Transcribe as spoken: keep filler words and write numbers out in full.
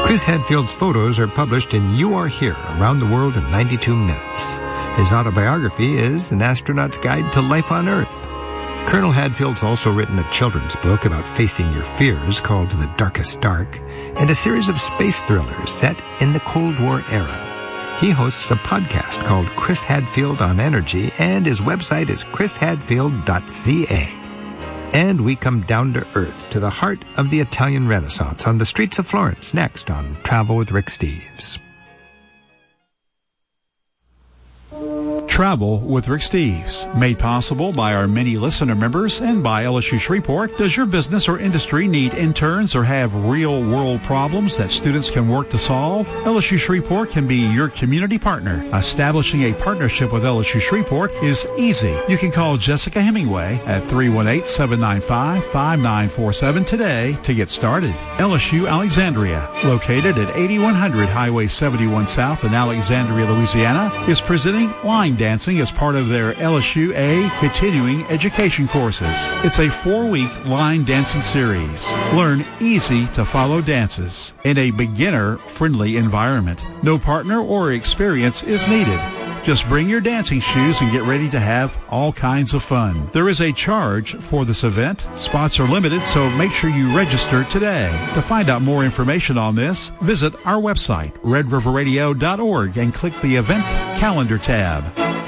Chris Hadfield's photos are published in You Are Here, Around the World in ninety-two minutes. His autobiography is An Astronaut's Guide to Life on Earth. Colonel Hadfield's also written a children's book about facing your fears called The Darkest Dark, and a series of space thrillers set in the Cold War era. He hosts a podcast called Chris Hadfield on Energy, and his website is chris hadfield dot c a. And we come down to earth, to the heart of the Italian Renaissance, on the streets of Florence, next on Travel with Rick Steves. Travel with Rick Steves, made possible by our many listener members and by L S U Shreveport. Does your business or industry need interns or have real-world problems that students can work to solve? L S U Shreveport can be your community partner. Establishing a partnership with L S U Shreveport is easy. You can call Jessica Hemingway at three one eight, seven nine five, five nine four seven today to get started. L S U Alexandria, located at eighty-one hundred Highway seventy-one South in Alexandria, Louisiana, is presenting line dancing as part of their L S U A continuing education courses. It's a four-week line dancing series. Learn easy-to-follow dances in a beginner-friendly environment. No partner or experience is needed. Just bring your dancing shoes and get ready to have all kinds of fun. There is a charge for this event. Spots are limited, so make sure you register today. To find out more information on this, visit our website, red river radio dot org, and click the Event Calendar tab.